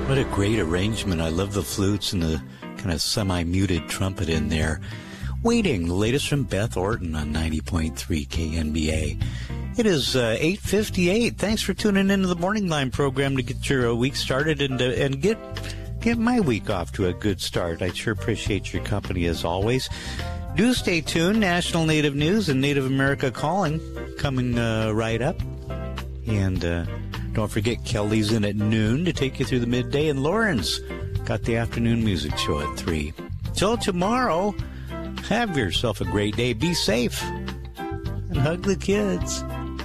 What a great arrangement. I love the flutes and the kind of semi-muted trumpet in there. Waiting, the latest from Beth Orton on 90.3 KNBA. It is 8:58. Thanks for tuning into the Morning Line program to get your week started and get my week off to a good start. I sure appreciate your company as always. Do stay tuned. National Native News and Native America Calling coming right up. And don't forget, Kelly's in at noon to take you through the midday. And Lauren's got the afternoon music show at 3. Till tomorrow, have yourself a great day. Be safe. And hug the kids.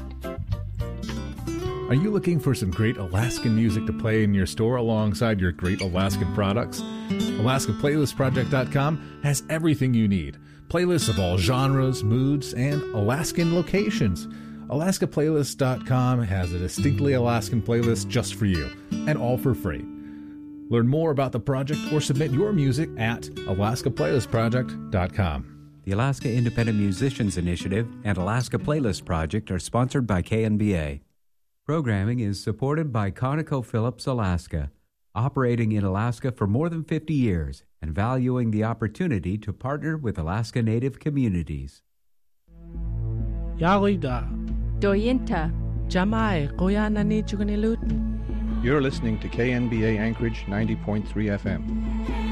Are you looking for some great Alaskan music to play in your store alongside your great Alaskan products? AlaskaPlaylistProject.com has everything you need. Playlists of all genres, moods, and Alaskan locations. AlaskaPlaylist.com has a distinctly Alaskan playlist just for you, and all for free. Learn more about the project or submit your music at AlaskaPlaylistProject.com. The Alaska Independent Musicians Initiative and Alaska Playlist Project are sponsored by KNBA. Programming is supported by ConocoPhillips Alaska, operating in Alaska for more than 50 years and valuing the opportunity to partner with Alaska Native communities. Yawida. Doyinta. Jamai, Koyanani Chukanilut. You're listening to KNBA Anchorage 90.3 FM.